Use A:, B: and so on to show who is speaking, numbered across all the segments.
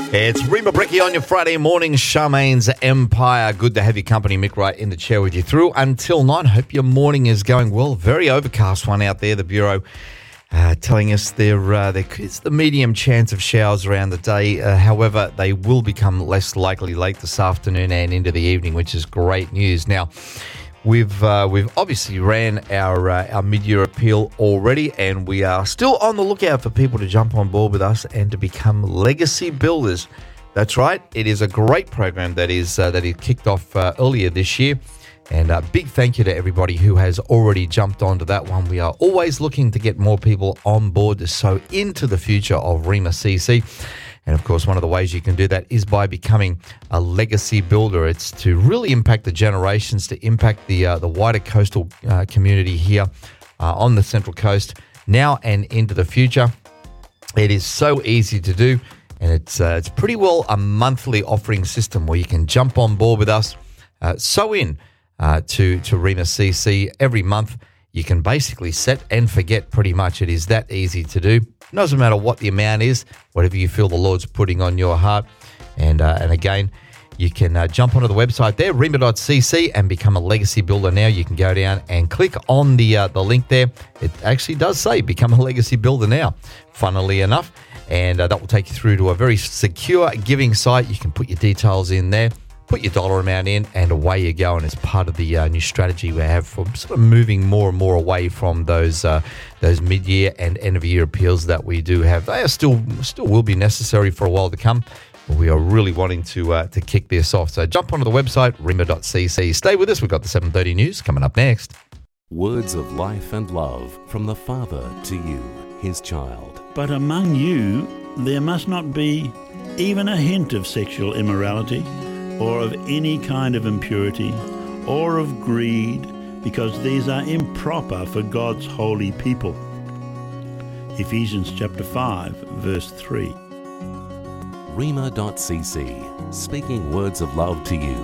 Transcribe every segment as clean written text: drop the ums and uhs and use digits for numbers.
A: It's Rima Bricky on your Friday morning, Charmaine's Empire. Good to have your company, Mick, right in the chair with you through until 9. Hope your morning is going well. Very overcast one out there. The Bureau telling us there is the medium chance of showers around the day. However, they will become less likely late this afternoon and into the evening, which is great news. Now, We've obviously ran our mid-year appeal already, and we are still on the lookout for people to jump on board with us and to become legacy builders. That's right. It is a great program that is kicked off earlier this year, and a big thank you to everybody who has already jumped onto that one. We are always looking to get more people on board to sow into the future of Rima CC. And, of course, one of the ways you can do that is by becoming a legacy builder. It's to really impact the generations, to impact the wider coastal community here on the Central Coast now and into the future. It is so easy to do, and it's pretty well a monthly offering system where you can jump on board with us, sow in to Rima CC every month. You can basically set and forget pretty much. It is that easy to do. It doesn't matter what the amount is, whatever you feel the Lord's putting on your heart. And again, you can jump onto the website there, rima.cc, and become a legacy builder now. You can go down and click on the link there. It actually does say become a legacy builder now, funnily enough. And that will take you through to a very secure giving site. You can put your details in there, put your dollar amount in, and away you go. And it's part of the new strategy we have for sort of moving more and more away from those mid-year and end-of-year appeals that we do have. They are still will be necessary for a while to come, but we are really wanting to kick this off. So jump onto the website, rima.cc. Stay with us. We've got the 7:30 news coming up next.
B: Words of life and love from the Father to you, his child.
C: But among you there must not be even a hint of sexual immorality, or of any kind of impurity, or of greed, because these are improper for God's holy people. Ephesians chapter 5, verse 3.
B: Rima.cc, speaking words of love to you.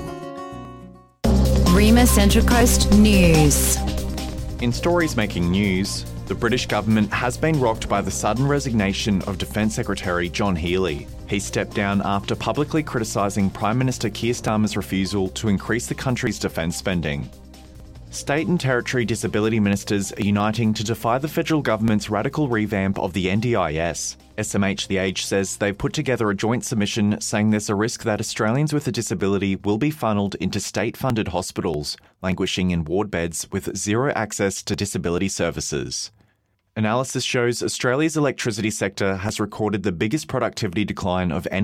D: Rima Central Coast News.
E: In stories making news, the British government has been rocked by the sudden resignation of Defence Secretary John Healey. He stepped down after publicly criticising Prime Minister Keir Starmer's refusal to increase the country's defence spending. State and Territory disability ministers are uniting to defy the federal government's radical revamp of the NDIS. SMH The Age says they've put together a joint submission saying there's a risk that Australians with a disability will be funneled into state-funded hospitals, languishing in ward beds with zero access to disability services. Analysis shows Australia's electricity sector has recorded the biggest productivity decline of any